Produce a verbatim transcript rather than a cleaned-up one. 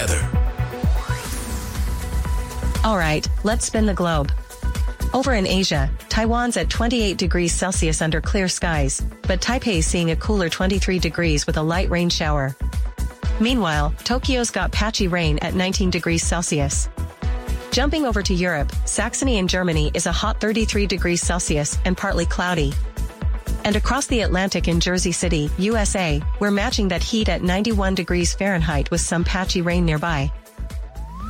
weather. All right, let's spin the globe. Over in Asia, Taiwan's at twenty-eight degrees Celsius under clear skies, but Taipei's seeing a cooler twenty-three degrees with a light rain shower. Meanwhile, Tokyo's got patchy rain at nineteen degrees Celsius. Jumping over to Europe, Saxony in Germany is a hot thirty-three degrees Celsius and partly cloudy. And across the Atlantic in Jersey City, U S A, we're matching that heat at ninety-one degrees Fahrenheit with some patchy rain nearby.